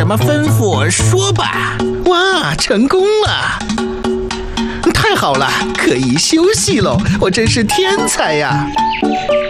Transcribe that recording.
什么吩咐说吧。 哇，成功了！太好了，可以休息喽！我真是天才呀！